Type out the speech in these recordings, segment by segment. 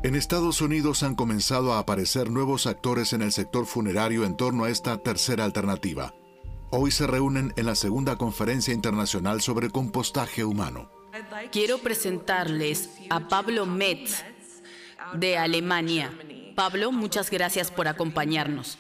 En Estados Unidos han comenzado a aparecer nuevos actores en el sector funerario en torno a esta tercera alternativa. Hoy se reúnen en la segunda conferencia internacional sobre compostaje humano. Quiero presentarles a Pablo Metz, de Alemania. Pablo, muchas gracias por acompañarnos.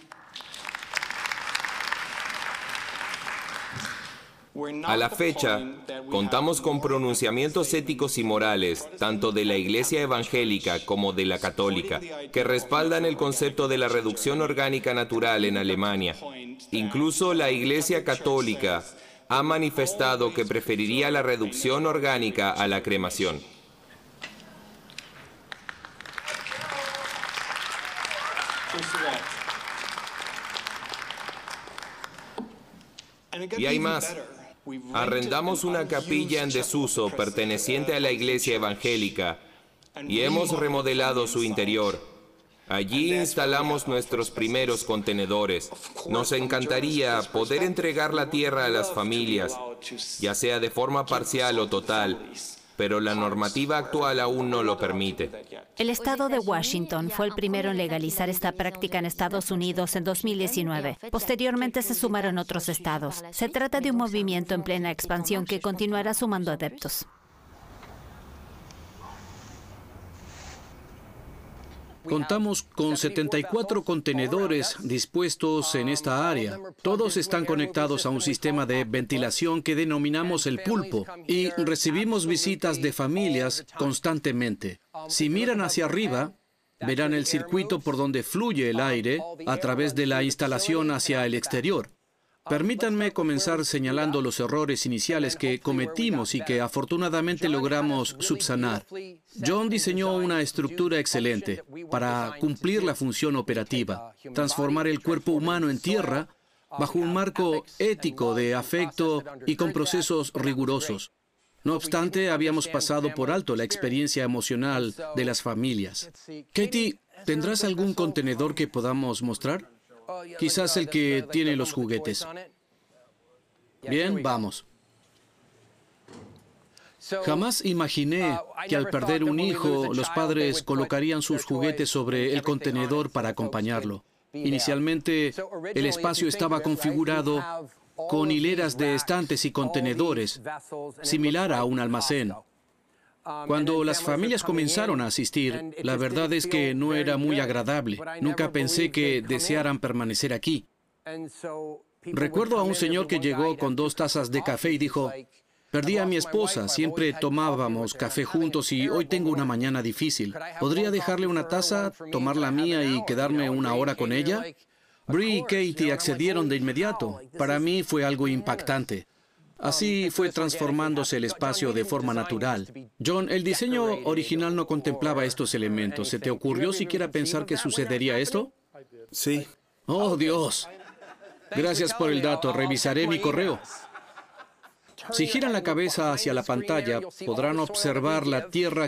A la fecha, contamos con pronunciamientos éticos y morales, tanto de la Iglesia evangélica como de la católica, que respaldan el concepto de la reducción orgánica natural en Alemania. Incluso la Iglesia católica ha manifestado que preferiría la reducción orgánica a la cremación. Y hay más. Arrendamos una capilla en desuso perteneciente a la Iglesia evangélica y hemos remodelado su interior. Allí instalamos nuestros primeros contenedores. Nos encantaría poder entregar la tierra a las familias, ya sea de forma parcial o total, pero la normativa actual aún no lo permite. El estado de Washington fue el primero en legalizar esta práctica en Estados Unidos en 2019. Posteriormente se sumaron otros estados. Se trata de un movimiento en plena expansión que continuará sumando adeptos. Contamos con 74 contenedores dispuestos en esta área. Todos están conectados a un sistema de ventilación que denominamos el pulpo y recibimos visitas de familias constantemente. Si miran hacia arriba, verán el circuito por donde fluye el aire a través de la instalación hacia el exterior. Permítanme comenzar señalando los errores iniciales que cometimos y que afortunadamente logramos subsanar. John diseñó una estructura excelente para cumplir la función operativa, transformar el cuerpo humano en tierra bajo un marco ético de afecto y con procesos rigurosos. No obstante, habíamos pasado por alto la experiencia emocional de las familias. Katie, ¿tendrás algún contenedor que podamos mostrar? Quizás el que tiene los juguetes. Bien, vamos. Jamás imaginé que al perder un hijo, los padres colocarían sus juguetes sobre el contenedor para acompañarlo. Inicialmente, el espacio estaba configurado con hileras de estantes y contenedores, similar a un almacén. Cuando las familias comenzaron a asistir, la verdad es que no era muy agradable. Nunca pensé que desearan permanecer aquí. Recuerdo a un señor que llegó con 2 tazas de café y dijo: perdí a mi esposa, siempre tomábamos café juntos y hoy tengo una mañana difícil. ¿Podría dejarle una taza, tomar la mía y quedarme una hora con ella? Bree y Katie accedieron de inmediato. Para mí fue algo impactante. Así fue transformándose el espacio de forma natural. John, el diseño original no contemplaba estos elementos. ¿Se te ocurrió siquiera pensar que sucedería esto? Sí. ¡Oh, Dios! Gracias por el dato. Revisaré mi correo. Si giran la cabeza hacia la pantalla, podrán observar la tierra